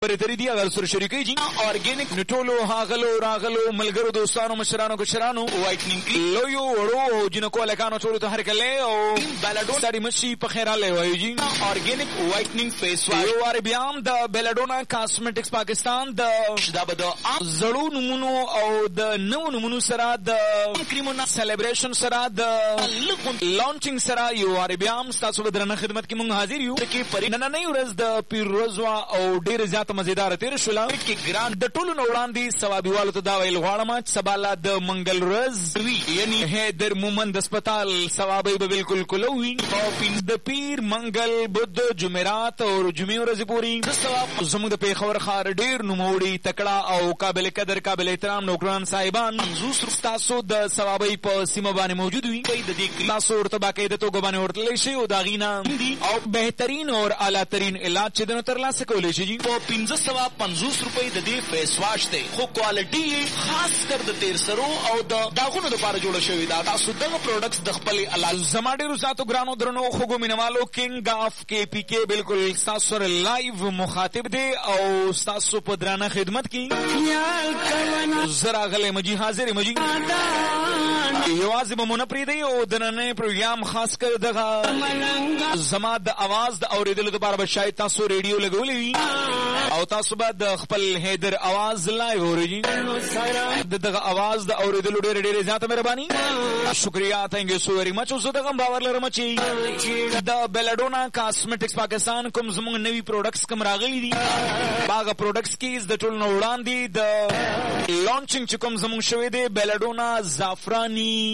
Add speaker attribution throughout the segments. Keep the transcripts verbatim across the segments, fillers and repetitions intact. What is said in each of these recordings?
Speaker 1: برتری دی اگر سر شریکی جی آرګینیک نټولو هاغلو راغلو ملګرو دوستانو مشرانو کشرانو وایټنینګ لویو وړو جنکو لکانو ټولو ته هرکله او بلډو ساری مشي په خیراله وایي جی آرګینیک وایټنینګ فیس واش یو وار بیام د بلډونا کاسمیټکس پاکستان د شداب د زړو نمونو او د نو نمونو سره د کریمونو سلیبریشن سره د لانچینګ سره یو وار بیام تاسو بدرنه خدمت کې مونږ حاضر یو چې پرې نن نه ورځ د پیروزوا او ډیر زیات مزیدار تیر شولا کې ګران د ټولو وړاندې ثوابيوالو ته دا ویل غواړم چې سباله د منګل ورځ وی یعنی حیدر مومند هسپتال ثوابي به بالکل کولوي او پنځ د پیر منګل بد جمعرات او جمعې ورځې پوری د ثواب زموږ د پیښور خار ډیر نوموړي تکړه او قابل قدر قابل احترام نوکران صاحبان منځوس تاسو د ثوابي په سیمه باندې موجود وي د دې تاسو ورته باقاعده توګه باندې ورتللی شي او دا غینا او بهترین او اعلی ترین علاج چې دنه ترلاسه کولی شي پنځه سوه پنځوس روپۍ د دې فیس واش دی خو کوالټي خاص کر د تیر سرو او د داغونو لپاره جوړه شوې ده تاسو دغه پروډکټس د خپل علاج زما ډېرو ساتو ګرانو درنو خوږو مینوالو کینګ اف کې پی کې بالکل ستاسو سره لایو مخاطب دی او ستاسو په درانه خدمت کې زه راغلی مجي حاضر مجي یوازې به مو نه پرېږدئ او د نننۍ پروګرام خاص کر دغه زما د اواز د اورېدلو دپاره به شاید تاسو ریډیو لګولی وي او تاسو به د خپل حیدر اواز لایو اورئ د دغه اواز د اورېدلو ډېرې ډېرې زیاته مهرباني شکریه تھینک یو سو ویری مچ زه دغه باور لرم چې د بیلاډونا کاسمیټکس پاکستان کوم زموږ نوي پروډکټس کوم راغلي دي هغه پروډکټس کې د ټولو نه وړاندې د لانچینګ چې کوم زموږ شوی دی بیلاډونا زعفراني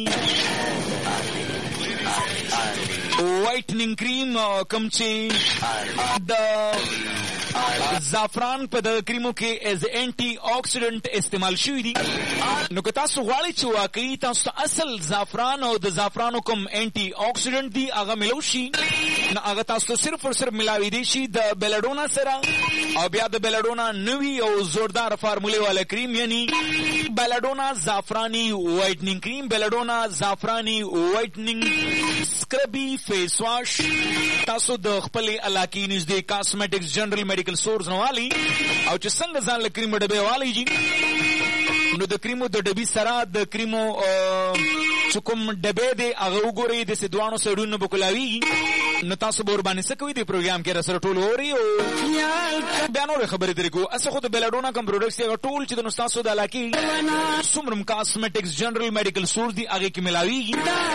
Speaker 1: وایټنینګ کریم کوم چې د زعفران په د کریمو کې ایز انټي اکسیډنټ استعمال شوی دي نو که تاسو غواړئ چې واقعي تاسو اصل زعفران او د زعفرانو کوم انټي اکسیډنټ دي هغه ملو شي نو هغه تاسو صرف او صرف ملاوي دي شي د بیلاډونا سره او بیا د بیلاډونا نوي او زوردار فارمولې والا کریم یعنی بیلاډونا زعفراني وایټنینګ کریم بیلاډونا زعفراني وایټنینګ سکربي فیس واش تاسو د خپل علاقې نږدې کاسمیټکس جنرال میډیکل سورس نوالی او چې څنګه ځان له کریمو ډبې والی جي نو د کریمو د ډبې سره د کریمو چې کوم ډبې دی هغه وګورئ داسې دواړو سایډونو به کلاویږي نو تاسو به ورباندې څه کوئ د پروګرام کې راسره ټول اورئ او بیا نورې خبرې ترې کوو اسه خو د بیلاډونا کوم پروډکټس دي هغه ټول چې د نو ستاسو د علاقې څومره کاسمیټکس جنرال میډیکل سورس دي هغې کې ملاویږي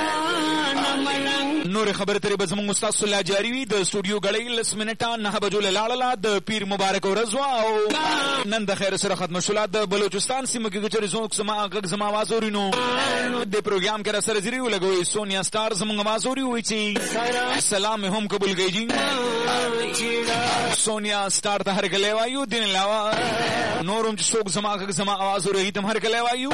Speaker 1: نورې خبرې ترې به زموږ ستاسو لا جاري وي د سټوډیو ګړۍ لس منټه نهه بجو له لاړله د پیر مبارک ورځ وه او نن د خیر سره ختمه شوله د بلوچستان سیمه کې که چېرې څوک زما غږ زما اواز اوري نو د پروګرام کې را سره زیري ولګوئ سونیا سټار زموږ اواز اوري وایي چې سلام هم قبول گئی جی سونیا سٹار تا ہر گلے وایو دن علاوہ نورم چوک زما زما آواز ہو رہی تم ہر گلے وایو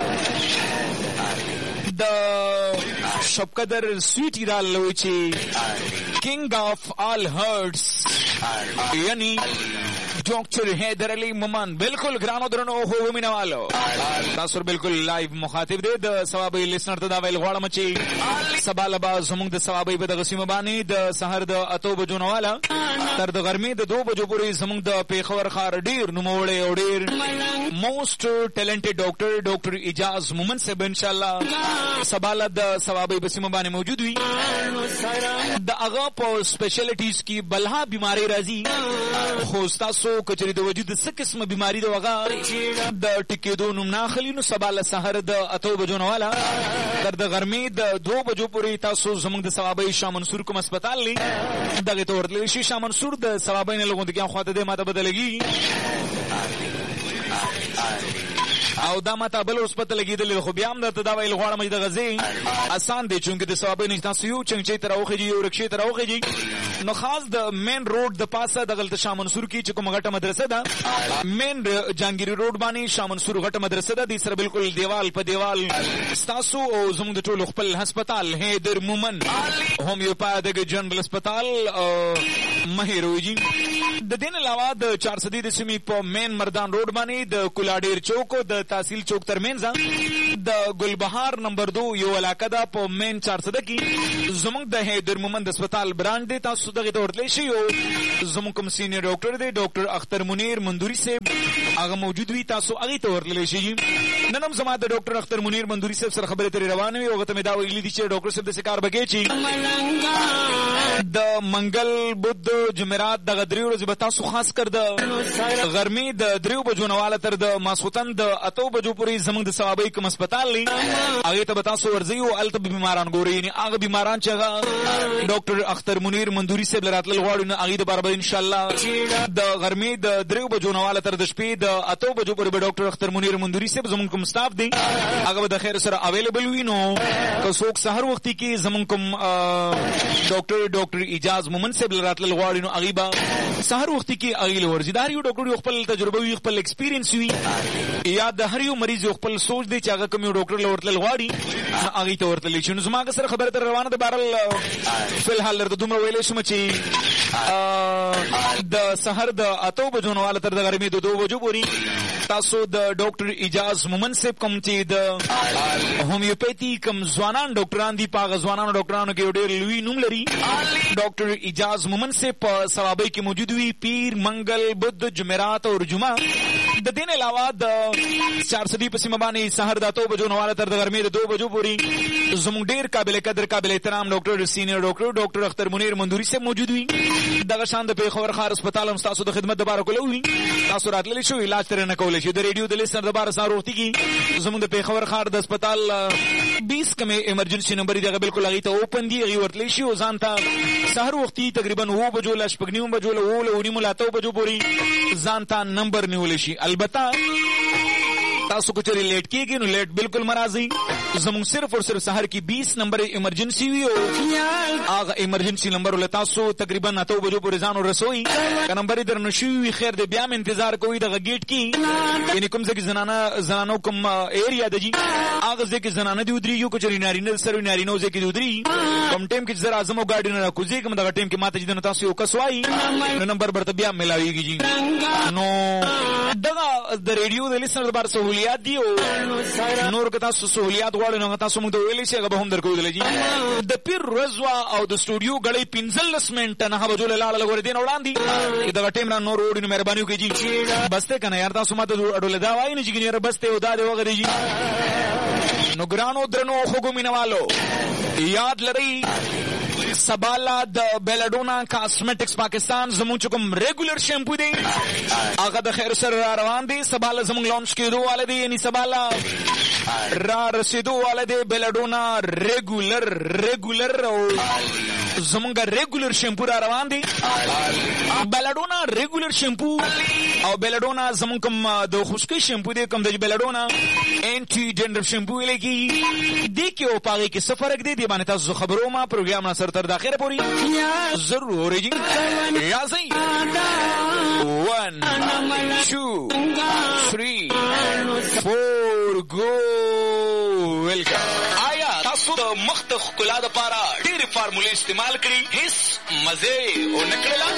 Speaker 1: د شبقدر سویټی را لوي چې کینګ اف آل هرټس یعنی ډاکټر حیدر علي مومن بالکل ګرانو درنو هو مینوالو تاسو بالکل لایو مخاطب دی د ثوابي لیسنر ته دا ویل غواړم چې سبا لبا زموږ د ثوابي په دغه سیمه باندې د سحر د اتو بجو نواله تر د غرمې د دو بجو پورې زموږ د پیښور خار ډیر نوموړی او ډیر موست ټیلنټډ ډاکټر ډاکټر اجاز مومن صاحب ان شاء الله سبا له د ثوابي په سیمه باندې موجود وي د هغه په سپیشلیټیز کې بلها بیماری راځي خو تاسو کچری د وجود څه قسمه بیماری ده هغه د ټیکېدو نوم نه اخلي نو سبا له سحر د اتو بجو نه والا تر د غرمې د دو بجو پورې تاسو زموږ د ثوابي شاه منصور کوم هسپتال لی دغه ته ورتلی شي شاه منصور د ثوابي نه لګون دي خواته د ماته بدلږي او دا ماته بل هسپتال لګیدل خو بیا هم درته دا ویل غواړم چې د غزې آسان دی چونکې د ثوابي نه تاسو یو چنګچې ته راوخیږي یو رکشې ته راوخیږي نو خاص د مین روډ د پاسه دغلته شاه منصور کې چې کومه غټه مدرسه ده مین جانګيري روډ باندې شاه منصور غټه مدرسه ده د سره بالکل دیوال په دیوال ستاسو او زموږ د ټولو خپل هسپتال حیدر مومن هومیوپاثیک جنرال هسپتال مهیروجی د دین علاوه د چار صدی د سیمې په مین مردان روډ باندې د کولاډیر چوک او د تحصیل چوک ترمنځ د ګلبهار نمبر دو یو علاقه ده په مین چار سده کې زمونږ د حیدر مومند هسپتال برانډ دی. تاسو دغه ته ورتلی شئ او زمونږ کوم سینیئر ډاکټر دی ډاکټر اختر منیر مندوري صاحب هغه موجود وي. تاسو هغې ته ورتللی شئ. نن هم زما د ډاکټر اختر منیر مندوري صاحب سره خبرې ترې روانې وي. هغه ته مې دا ویلي دي چې ډاکټر صاحب داسې کار به کوي چې د منګل بد جمعرات دغه درې ورځې به تاسو خاص کر د غرمې د دریو بجو نه واله تر د ماسخوتن د اتو بجو پورې زموږ د ثوابۍ کوم هسپتال دی هغې ته به تاسو ورځئ او هلته به بیماران ګورئ. یعنې هغه بیماران چې هغه ډاکټر اختر منیر مندوري صاحب له راتلل غواړي نو هغې دپاره به انشاءالله د غرمې د دریو بجو نه واله تر د شپې د اتو بجو پورې به ډاکټر اختر منیر مندوري صاحب زموږ کوم سټاف دی هغه به د خیر سره اویلیبل وي. نو که څوک سهار وختي کې زموږ کوم ډاکټر ډاکټر اجاز مومن صاحب له راتلل غواړي نو هغې به سهار وختي کې هغې له ورځي. د هر یو ډاکټر یو خپل تجربه وي خپل ایکسپیرینس وي یا د هر یو مریض یو خپل سوچ دی چې هغه کوم یو ډاکټر له ورتلل غواړي هغې ته ورتللی شي. نو زما که سره خبره تر روانه ده بهرحال فلحال درته دومره ویلی شم چې د سهار د اتو بجو نه واله تر د غرمې د دو بجو پورې تاسو د ډاکټر اجاز مومن صاحب کوم چې د هومیوپیتي کوم ځوانان ډاکټران دي په هغه ځوانانو ډاکټرانو کې یو ډېر لوی نوم لري ډاکټر اجاز مومن صاحب په ثوابۍ کې موجود وي پیر منګل بد جمعرات او جمعه. د دې نه علاوه د چارسدي په سیمه باندې سهار د اتو بجو نه واله تر د غرمې د دو بجو پورې زموږ ډېر قابل قدر قابل احترام ډاکټر سینیئر ډاکټر ډاکټر اختر منیر مندوري صاحب موجود وي. دغه شان د پېښور ښار هسپتال هم ستاسو د خدمت دپاره کولی تاسو راتللی شو علاج ترې نه کولی شي. د ریډیو د لیسنر دپاره سهار وختي کې زموږ د پېښور ښار د هسپتال بیس کمې ایمرجنسي نمبر دي هغه بلکل هغې ته اوپن دي هغې ورتلی شي او ځان ته سهار وختي تقریبا اوه بجو له شپږ نیمو بجو له اوو له اوه نیمو له اتو بجو پورې ځان ته نمبر نیولی شي. البته تاسو کو چری لیٹ کیږي نو لیٹ بالکل مرازي زموږ صرف اور صرف سحر کی بیس نمبر ایمرجنسی وی او هغه ایمرجنسی نمبر ول تاسو تقریبا اتو بجو پورې ځان رسوي که نمبر در نشوي وي خیر دې بیا م انتظار کوئ دغه گیټ کې یعنی کوم ځکه زنانه زنانو کوم ایریا د جی هغه ځکه زنانه دی ودري یو کچري نارینه سره نارینه ځکه دی ودري کوم ټیم کې زرا اعظم او ګاډي نه کوزي کوم دغه ټیم کې ماته جن تاسو یو کسوای نو نمبر برته بیا ملاويږي جی. نو دغه د ریډیو د لیسنر بار سہولیات دی او نور که تاسو سہولیات غواړئ نو تاسو موږ ته ویلی شئ هغه به هم درکولی جي. د پیر رضوا او د سټوډیو غړی پنځلس منټه نه بجو له لاړه لګورې دې نه وړاندې دغه ټیم را نور وړي نو مهرباني وکړئ جي بس دی که نه یار تاسو ما ته اډوله دا وایي نه چې یاره بس دی او دا دی وغیرې جي. نو ګرانو درنو خوږو مینهوالو یاد لرئ سبالا د بیلډونا کاسمیټکس پاکستان زموږ چې کوم ریګولر شیمپو دی هغه د خیر سره را روان دی. سبالا زموږ لانچ کېدو والا دی یعنی سبالا را رسیدو والا دی بیلډونا ریګولر ریګولر او زمونږ ریګولر شیمپو را روان دی. بیلډونا ریګولر شیمپو او بیلډونا زمونږ کوم د خشکۍ شیمپو دی کوم د بیلډونا اینټي ډینډرف شیمپو ویلی کېږي دې کې او په هغې کې څه فرق دی دې باندې تاسو خبرو ما پروګرام نه سر تر د اخره پورې ضرور جي. راځئ ون ټو تھری فور گو ویلکم. آیا تاسو د مخ د ښکلا دپاره ډېرې فارمولې استعمال کړي هېڅ مزې ونه کړله؟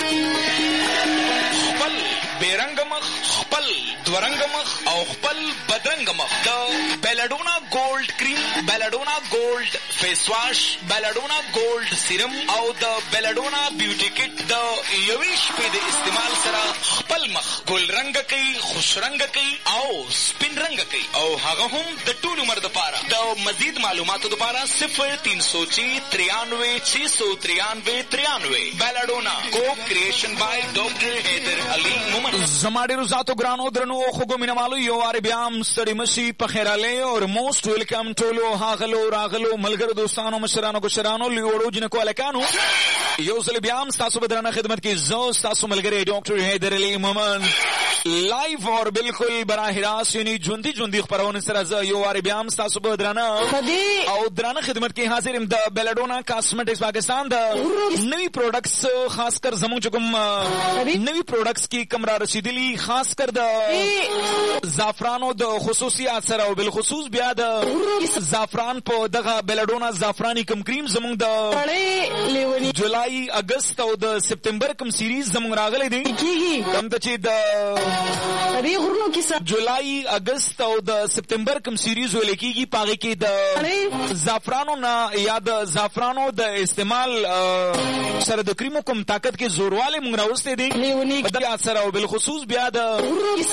Speaker 1: خپل بېرنګه مخ خپل دوه مخ او خپل بدرنګه مخ د بیلډونا ګولډ کریم بیلډونا ګولډ فیس واش بیلډونا ګولډ سیرم او د بیلډونا بیوټي کټ د یوې شپې د استعمال سره خپل مخ ګل رنګه کوي خوش رنګه کوي او سپین رنګه کوي او هغه هم د ټول عمر دپاره. د مزید معلوماتو دپاره صفر تین سو چی تریانوے چھ سو تریانوے تریانوے بیلډونا کو کریشن بای ډاکټر حیدر علي مومن. زما ډېرو ذاتو ګرانو درنو خوږو مینهوالو یو وارې بیا هم ستړي مه شئ په خیر راغلی اور موسټ ویلکم ټولو هاغلو راغلو ملګرو دوستانو مشرانو کشرانو لوړو جنکو هلکانو یو ځل بیا هم ستاسو په درانه خدمت کې زه ستاسو ملګری ډاکټر حیدر علي مومن لایف اور بالکل براه راست یعنی ژوندي ژوندي خپرونې سره زه یو وارې بیا هم ستاسو په درانه او درانه خدمت کې حاضر یم. د بیلډونا کاسمیټکس پاکستان د نوي پروډکټس خاص کر زموږ چې کوم نوي پروډکټس کې کوم را رسېدلي خاص کر د زعفرانو د خصوصیات سره او بالخصوص بیا د زعفران په دغه بیلډونا زعفراني کوم کریم زموږ د جولای اگست او د سپتمبر کوم سیریز زموږ راغلی دی کوم ته چې د دې غرونو کې جولای اگست او د سپتمبر کوم سیریز ویل کیږي پاغه کې د زعفرانو نه یا د زعفرانو د استعمال سره د کریمو کوم طاقت کې زورواله مونږ راوستي دي بیا سره او بالخصوص بیا د